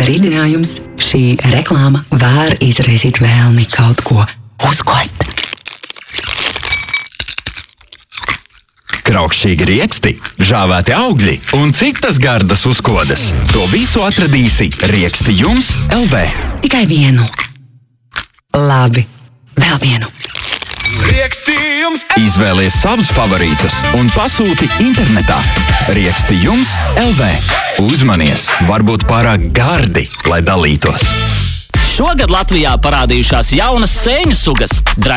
Brīdinājums: šī reklāma var izraisīt vēlmi kaut ko uzkost. Kraukšķīgi rieksti, žāvēti augļi un citas gardas uzkodas. To visu atradīsi Rieksti jums LV. Tikai vienu. Labi, vēl vienu. Izvēlies savus favorītus un pasūti internetā. Rieksti jums LV. Uzmanies, varbūt pārāk gardi, lai dalītos. Šogad Latvijā parādījušās jaunas sēņu sugas.